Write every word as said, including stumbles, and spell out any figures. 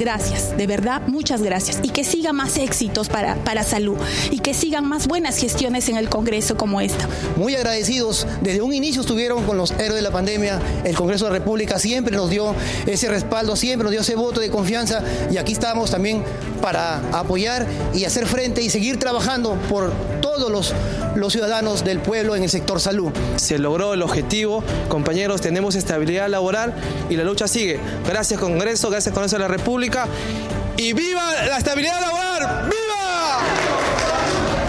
gracias, de verdad, muchas gracias. Y que sigan más éxitos para, para salud y que sigan más buenas gestiones en el Congreso como esta. Muy agradecidos, desde un inicio estuvieron con los héroes de la pandemia, el Congreso de la República siempre nos dio ese respaldo, siempre nos dio ese voto de confianza y aquí estamos también para apoyar y hacer frente y seguir trabajando por todos los, los ciudadanos del pueblo en el sector salud. Se logró el objetivo, compañeros, tenemos estabilidad laboral y la lucha sigue. Gracias Congreso, gracias Congreso de la República y ¡viva la estabilidad laboral! ¡Viva!